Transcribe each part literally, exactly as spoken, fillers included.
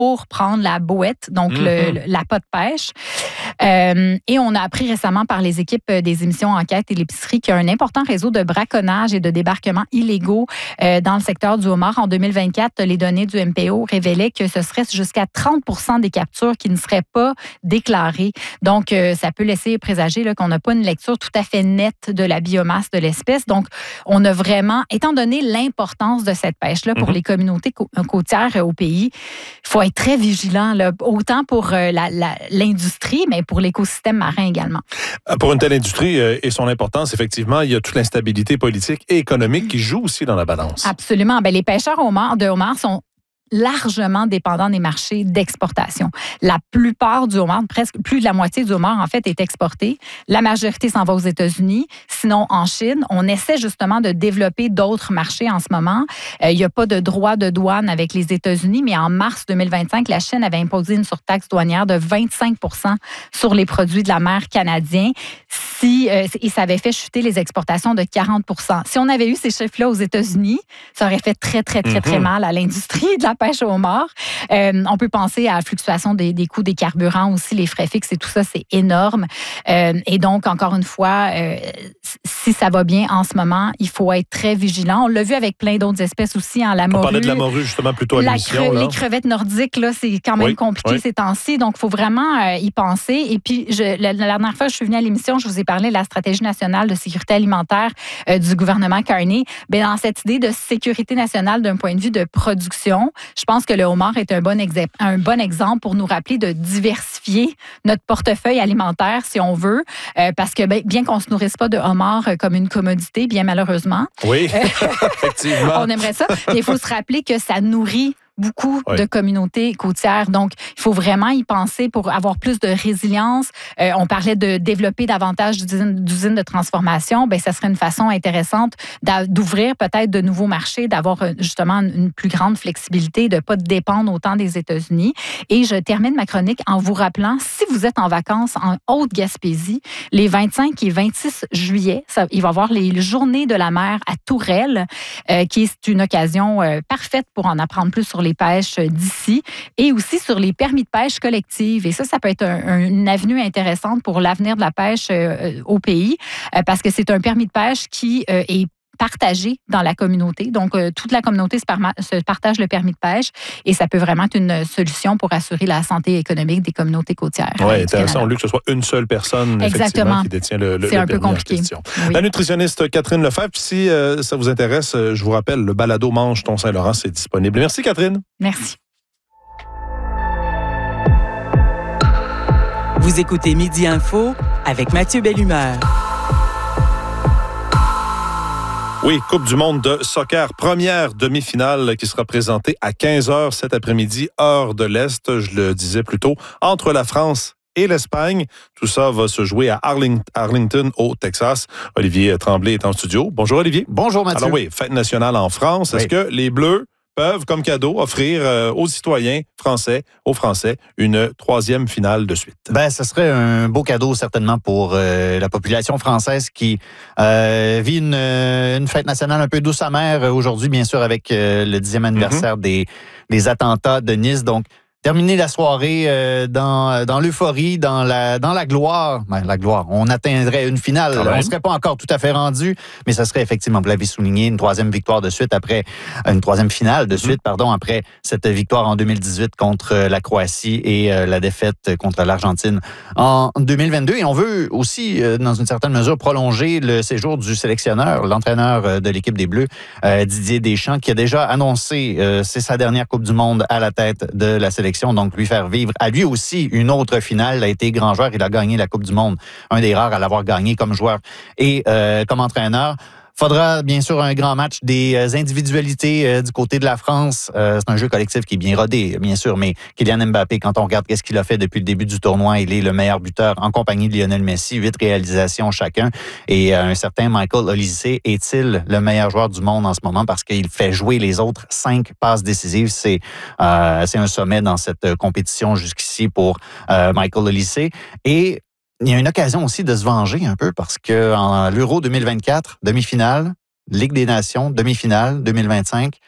pour prendre la bouette, donc Mm-hmm. le, le, la potte pêche. Euh, et on a appris récemment par les équipes des émissions Enquête et l'épicerie qu'il y a un important réseau de braconnage et de débarquement illégaux euh, dans le secteur du homard. En deux mille vingt-quatre, les données du M P O révélaient que ce serait jusqu'à trente pour cent des captures qui ne seraient pas déclarées. Donc, euh, ça peut laisser présager là, qu'on n'a pas une lecture tout à fait nette de la biomasse de l'espèce. Donc, on a vraiment, étant donné l'importance de cette pêche-là pour mm-hmm. les communautés côtières au pays, il faut être très vigilant, là, autant pour euh, la, la, l'industrie, mais pour l'écosystème marin également. Pour une telle industrie euh, et son importance, effectivement, il y a toute l'instabilité politique et économique qui joue aussi dans la balance. Absolument. Bien, les pêcheurs homards, de homards sont largement dépendants des marchés d'exportation. La plupart du homard, presque plus de la moitié du homard, en fait, est exporté. La majorité s'en va aux États-Unis, sinon en Chine. On essaie justement de développer d'autres marchés en ce moment. Euh, il n'y a pas de droit de douane avec les États-Unis, mais en mars deux mille vingt-cinq, la Chine avait imposé une surtaxe douanière de vingt-cinq pour cent sur les produits de la mer canadiens. Si, euh, et ça avait fait chuter les exportations de quarante pour cent. Si on avait eu ces chiffres-là aux États-Unis, ça aurait fait très, très, très, très mal à l'industrie de la pêche au homard. Euh, on peut penser à la fluctuation des, des coûts des carburants aussi, les frais fixes et tout ça, c'est énorme. Euh, et donc, encore une fois, euh, si ça va bien en ce moment, il faut être très vigilant. On l'a vu avec plein d'autres espèces aussi, hein, la morue. On parlait de la morue justement plutôt à l'émission. Cre- les crevettes nordiques, là, c'est quand même oui, compliqué oui. ces temps-ci, donc il faut vraiment euh, y penser. Et puis, je, la, la dernière fois que je suis venue à l'émission, je vous ai parlé de la stratégie nationale de sécurité alimentaire euh, du gouvernement Carney. Bien, dans cette idée de sécurité nationale d'un point de vue de production, je pense que le homard est un bon, exe- un bon exemple pour nous rappeler de diversifier notre portefeuille alimentaire, si on veut, euh, parce que bien, bien qu'on ne se nourrisse pas de homard comme une commodité, bien malheureusement. Oui, effectivement. On aimerait ça, mais il faut se rappeler que ça nourrit beaucoup oui. de communautés côtières. Donc, il faut vraiment y penser pour avoir plus de résilience. Euh, on parlait de développer davantage d'usines, d'usines de transformation. Bien, ça serait une façon intéressante d'ouvrir peut-être de nouveaux marchés, d'avoir justement une plus grande flexibilité, de ne pas dépendre autant des États-Unis. Et je termine ma chronique en vous rappelant, si vous êtes en vacances en Haute-Gaspésie, les vingt-cinq et vingt-six juillet, ça, il va y avoir les Journées de la mer à Tourelle, euh, qui est une occasion euh, parfaite pour en apprendre plus sur les pêches d'ici et aussi sur les permis de pêche collective. Et ça, ça peut être un, un, une avenue intéressante pour l'avenir de la pêche euh, au pays euh, parce que c'est un permis de pêche qui euh, est partagé dans la communauté. Donc, euh, toute la communauté se, parma- se partage le permis de pêche et ça peut vraiment être une solution pour assurer la santé économique des communautés côtières. Oui, intéressant. Au lieu que ce soit une seule personne effectivement, qui détient le, le, c'est le un peu compliqué. Oui. La nutritionniste Catherine Lefebvre, si euh, ça vous intéresse, je vous rappelle, le balado Mange ton Saint-Laurent, c'est disponible. Merci, Catherine. Merci. Vous écoutez Midi Info avec Mathieu Bellumeur. Oui, Coupe du monde de soccer, première demi-finale qui sera présentée à quinze heures cet après-midi, heure de l'Est, je le disais plus tôt, entre la France et l'Espagne. Tout ça va se jouer à Arling- Arlington, au Texas. Olivier Tremblay est en studio. Bonjour Olivier. Bonjour Mathieu. Alors oui, fête nationale en France. Oui. Est-ce que les Bleus peuvent, comme cadeau, offrir euh, aux citoyens français, aux Français, une troisième finale de suite? Ben, ce serait un beau cadeau, certainement, pour euh, la population française qui euh, vit une, une fête nationale un peu douce amère aujourd'hui, bien sûr, avec euh, le dixième anniversaire mm-hmm. des, des attentats de Nice. Donc, terminer la soirée euh, dans, dans l'euphorie, dans la, dans la gloire. Ben, la gloire, on atteindrait une finale. On ne serait pas encore tout à fait rendu, mais ça serait effectivement, vous l'avez souligné, une troisième victoire de suite après, une troisième finale de suite, mmh. pardon, après cette victoire en deux mille dix-huit contre la Croatie et euh, la défaite contre l'Argentine en deux mille vingt-deux. Et on veut aussi, euh, dans une certaine mesure, prolonger le séjour du sélectionneur, l'entraîneur de l'équipe des Bleus, euh, Didier Deschamps, qui a déjà annoncé, euh, c'est sa dernière Coupe du monde à la tête de la sélection. Donc, lui faire vivre à lui aussi une autre finale. Il a été grand joueur, il a gagné la Coupe du monde, un des rares à l'avoir gagné comme joueur et euh, comme entraîneur. Faudra bien sûr un grand match des individualités euh, du côté de la France. Euh, c'est un jeu collectif qui est bien rodé, bien sûr, mais Kylian Mbappé, quand on regarde qu'est-ce qu'il a fait depuis le début du tournoi, il est le meilleur buteur en compagnie de Lionel Messi, huit réalisations chacun. Et euh, un certain Michael Olise est-il le meilleur joueur du monde en ce moment parce qu'il fait jouer les autres cinq passes décisives. C'est, euh, c'est un sommet dans cette compétition jusqu'ici pour euh, Michael Olise. Et il y a une occasion aussi de se venger un peu parce que en l'Euro deux mille vingt-quatre, demi-finale, Ligue des Nations, demi-finale deux mille vingt-cinq,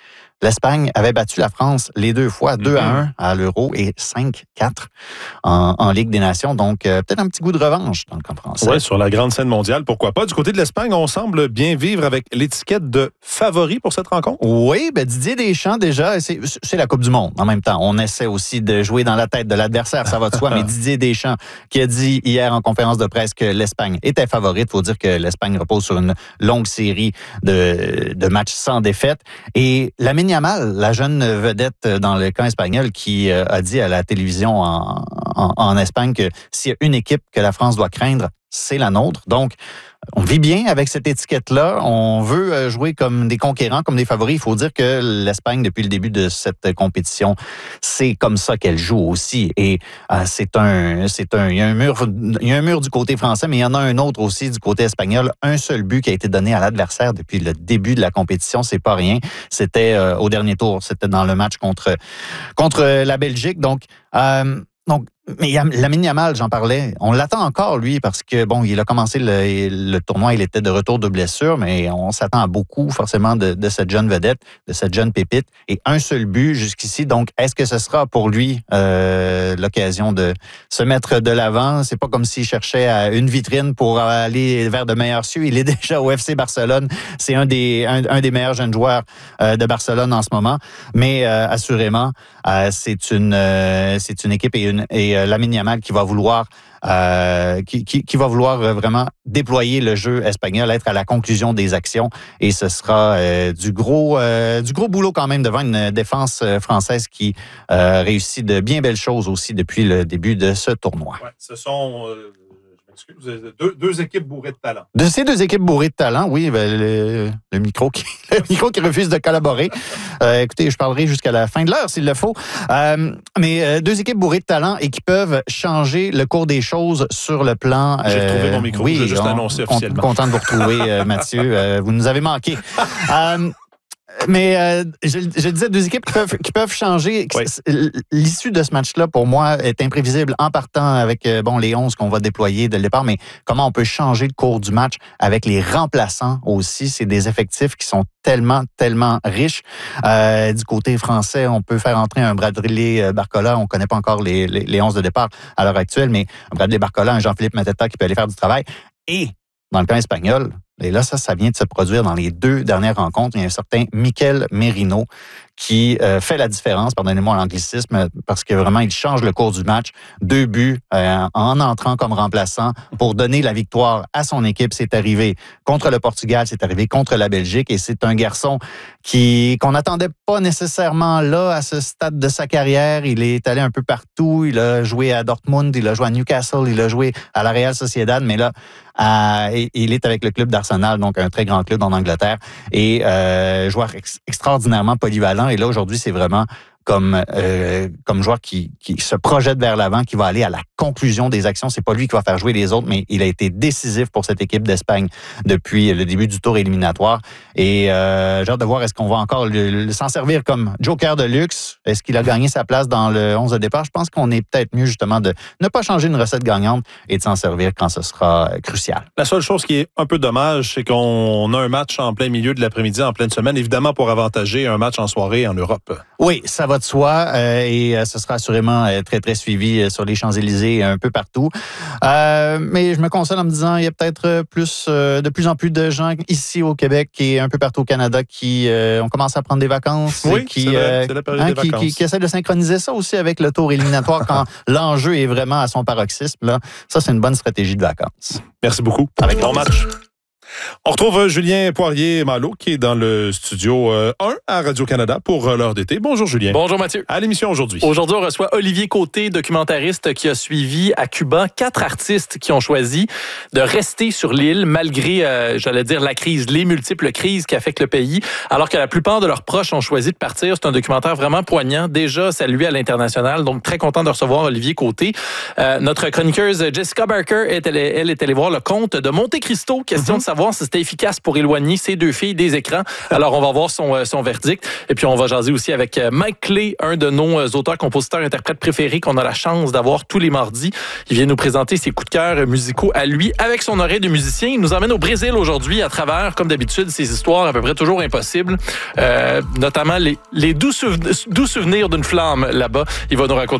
l'Espagne avait battu la France les deux fois, deux à un à l'Euro et cinq quatre en, en Ligue des Nations. Donc, euh, peut-être un petit goût de revanche dans le camp français. Oui, sur la grande scène mondiale, pourquoi pas. Du côté de l'Espagne, on semble bien vivre avec l'étiquette de favori pour cette rencontre. Oui, ben Didier Deschamps, déjà, c'est, c'est la Coupe du Monde. En même temps, on essaie aussi de jouer dans la tête de l'adversaire, ça va de soi, mais Didier Deschamps qui a dit hier en conférence de presse que l'Espagne était favorite. Il faut dire que l'Espagne repose sur une longue série de, de matchs sans défaite. Et Lamine Yamal, la jeune vedette dans le camp espagnol, qui a dit à la télévision en, en, en Espagne que s'il y a une équipe que la France doit craindre, c'est la nôtre. Donc, on vit bien avec cette étiquette-là. On veut jouer comme des conquérants, comme des favoris. Il faut dire que l'Espagne, depuis le début de cette compétition, c'est comme ça qu'elle joue aussi. Et euh, c'est un, c'est un, il y a un mur, il y a un mur du côté français, mais il y en a un autre aussi du côté espagnol. Un seul but qui a été donné à l'adversaire depuis le début de la compétition, c'est pas rien. C'était euh, au dernier tour. C'était dans le match contre contre la Belgique. Donc euh, Donc, mais Lamine Yamal, j'en parlais, on l'attend encore, lui, parce que, bon, il a commencé le, le tournoi, il était de retour de blessure, mais on s'attend à beaucoup, forcément, de, de cette jeune vedette, de cette jeune pépite, et un seul but jusqu'ici. Donc, est-ce que ce sera pour lui euh, l'occasion de se mettre de l'avant? C'est pas comme s'il cherchait à une vitrine pour aller vers de meilleurs cieux. Il est déjà au F C Barcelone. C'est un des, un, un des meilleurs jeunes joueurs euh, de Barcelone en ce moment. Mais, euh, assurément, euh, c'est une, euh, c'est une équipe et une, et Lamine Yamal qui va vouloir euh, qui, qui, qui va vouloir vraiment déployer le jeu espagnol, être à la conclusion des actions, et ce sera euh, du gros euh, du gros boulot quand même devant une défense française qui euh, réussit de bien belles choses aussi depuis le début de ce tournoi. Ouais, ce sont euh... Deux, deux équipes bourrées de talent. De ces deux équipes bourrées de talent, oui, ben, le, le, micro qui, le micro qui refuse de collaborer. Euh, écoutez, je parlerai jusqu'à la fin de l'heure s'il le faut. Euh, mais euh, deux équipes bourrées de talent et qui peuvent changer le cours des choses sur le plan... Euh, J'ai retrouvé mon micro, oui, je vais juste l'annoncer officiellement. Content de vous retrouver, euh, Mathieu. Euh, vous nous avez manqué. Euh, Mais euh, je, je disais, deux équipes qui peuvent, qui peuvent changer. Oui. L'issue de ce match-là, pour moi, est imprévisible en partant avec bon les onze qu'on va déployer dès le départ, mais comment on peut changer le cours du match avec les remplaçants aussi. C'est des effectifs qui sont tellement, tellement riches. Euh, du côté français, on peut faire entrer un Bradley Barcola. On ne connaît pas encore les, les, les onze de départ à l'heure actuelle, mais un Bradley Barcola, un Jean-Philippe Mateta qui peut aller faire du travail. Et dans le camp espagnol, et là, ça, ça vient de se produire dans les deux dernières rencontres. Il y a un certain Mikel Merino qui euh, fait la différence, pardonnez-moi l'anglicisme, parce que vraiment, il change le cours du match. Deux buts euh, en entrant comme remplaçant pour donner la victoire à son équipe. C'est arrivé contre le Portugal, c'est arrivé contre la Belgique, et c'est un garçon qui qu'on n'attendait pas nécessairement là à ce stade de sa carrière. Il est allé un peu partout. Il a joué à Dortmund, il a joué à Newcastle, il a joué à la Real Sociedad, mais là, à, il est avec le club d'Arsenal, donc un très grand club en Angleterre, et euh, joueur ex- extraordinairement polyvalent. Et là, aujourd'hui, c'est vraiment comme euh, comme joueur qui, qui se projette vers l'avant, qui va aller à la conclusion des actions. C'est pas lui qui va faire jouer les autres, mais il a été décisif pour cette équipe d'Espagne depuis le début du tour éliminatoire. Et euh, j'ai hâte de voir, est-ce qu'on va encore le, le, s'en servir comme joker de luxe? Est-ce qu'il a gagné sa place dans le onze de départ? Je pense qu'on est peut-être mieux justement de ne pas changer une recette gagnante et de s'en servir quand ce sera crucial. La seule chose qui est un peu dommage, c'est qu'on a un match en plein milieu de l'après-midi, en pleine semaine, évidemment pour avantager un match en soirée en Europe. Oui, ça va de soi euh, et euh, ce sera assurément euh, très, très suivi euh, sur les Champs-Élysées un peu partout. Euh, mais je me console en me disant il y a peut-être plus, euh, de plus en plus de gens ici au Québec et un peu partout au Canada qui euh, ont commencé à prendre des vacances. Oui, et qui, c'est, vrai, euh, c'est la période hein, des qui, vacances. Qui, qui essaient de synchroniser ça aussi avec le tour éliminatoire quand l'enjeu est vraiment à son paroxysme. Là. Ça, c'est une bonne stratégie de vacances. Merci beaucoup. Avec bon match. On retrouve Julien Poirier-Malo qui est dans le studio un à Radio-Canada pour l'heure d'été. Bonjour Julien. Bonjour Mathieu. À l'émission aujourd'hui. Aujourd'hui, on reçoit Olivier Côté, documentariste qui a suivi à Cuba quatre artistes qui ont choisi de rester sur l'île malgré, euh, j'allais dire, la crise, les multiples crises qui affectent le pays, alors que la plupart de leurs proches ont choisi de partir. C'est un documentaire vraiment poignant, déjà salué à l'international, donc très content de recevoir Olivier Côté. Euh, notre chroniqueuse Jessica Barker, est allée, elle est allée voir le comte de Monte Cristo. Question mm-hmm. de savoir savoir si c'était efficace pour éloigner ces deux filles des écrans. Alors, on va voir son, son verdict. Et puis, on va jaser aussi avec Mike Clay, un de nos auteurs, compositeurs, interprètes préférés qu'on a la chance d'avoir tous les mardis. Il vient nous présenter ses coups de cœur musicaux à lui avec son oreille de musicien. Il nous emmène au Brésil aujourd'hui à travers, comme d'habitude, ces histoires à peu près toujours impossibles, euh, notamment les, les doux, souven- doux souvenirs d'une flamme là-bas. Il va nous raconter